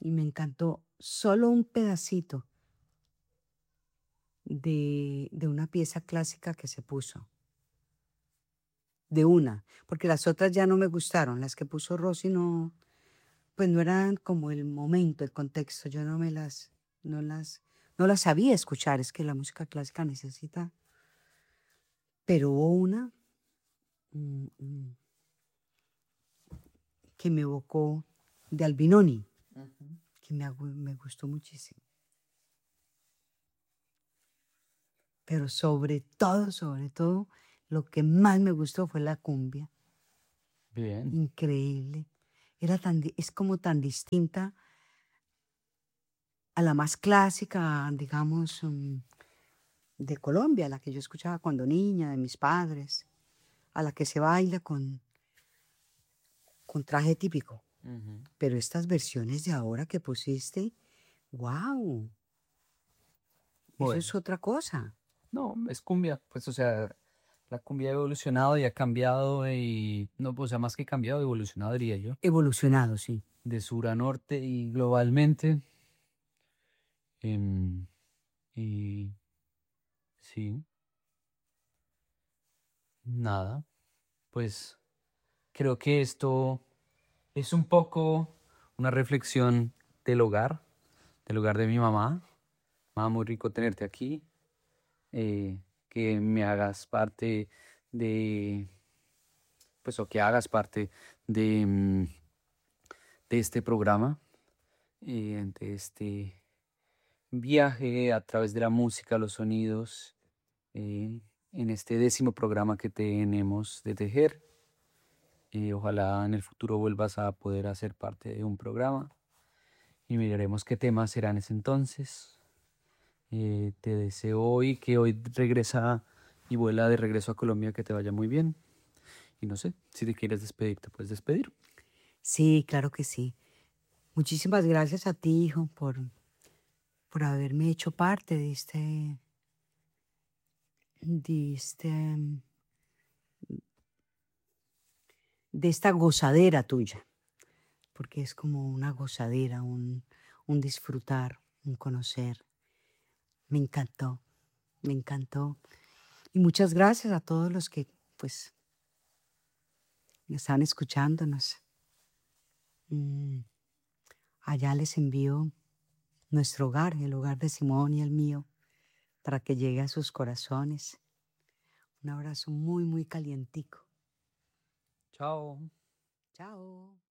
y me encantó solo un pedacito de una pieza clásica que se puso, de una, porque las otras ya no me gustaron, las que puso Rosy no, pues no eran como el momento, el contexto, yo no las, no las sabía escuchar, es que la música clásica necesita, pero hubo una mm, mm, que me evocó de Albinoni, Ujú. que me gustó muchísimo. Pero sobre todo, lo que más me gustó fue la cumbia. Bien. Increíble. Es como tan distinta a la más clásica, digamos, de Colombia, la que yo escuchaba cuando niña, de mis padres, a la que se baila con traje típico. Ujú. Pero estas versiones de ahora que pusiste, wow, eso Bueno, es otra cosa. no, es cumbia, pues o sea, la cumbia ha evolucionado y ha cambiado y, no, pues, o sea, más que cambiado, evolucionado diría yo, Evolucionado, sí. de sur a norte y globalmente. em, y sí, nada, pues creo que esto es un poco una reflexión del hogar, del hogar de mi mamá. Mamá, muy rico tenerte aquí, que me hagas parte de, pues, o que hagas parte de, de este programa, de este viaje a través de la música, los sonidos, en este 10.º programa que tenemos de Tejer. Ojalá en el futuro vuelvas a poder hacer parte de un programa y miraremos qué temas serán ese entonces. Te deseo hoy que hoy regresa y vuela de regreso a Colombia, que te vaya muy bien. Y no sé, si te quieres despedir, te puedes despedir. Sí, claro que sí. Muchísimas gracias a ti, hijo, por haberme hecho parte de este, de esta gozadera tuya, porque es como una gozadera, un disfrutar, un conocer. Me encantó, me encantó. Y muchas gracias a todos los que, pues, están escuchándonos. Mm, Allá les envío nuestro hogar, el hogar de Simón y el mío, para que llegue a sus corazones. Un abrazo muy, muy calientico. Chao. Chao.